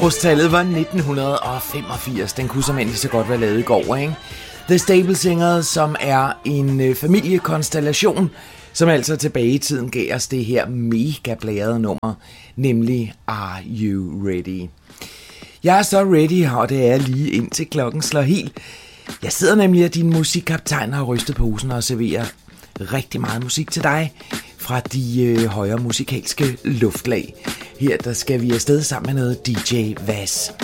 Årstallet var 1985. Den kunne som endelig så godt være lavet i går, ikke? The Stable Singers, som er en familiekonstellation, som altså tilbage i tiden gav os det her mega blærede nummer, nemlig Are You Ready? Jeg er så ready, og det er lige indtil klokken slår helt. Jeg sidder nemlig, at din musikkaptajn har rystet posen og serverer rigtig meget musik til dig fra de højere musikalske luftlag. Her der skal vi afsted sammen med noget DJ Vaz.